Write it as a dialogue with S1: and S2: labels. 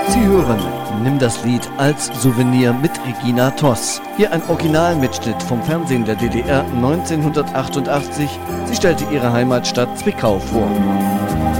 S1: Sie hören Nimm das Lied als Souvenir mit Regina Toss. Hier ein Originalmitschnitt vom Fernsehen der DDR 1988. Sie stellte ihre Heimatstadt Zwickau vor.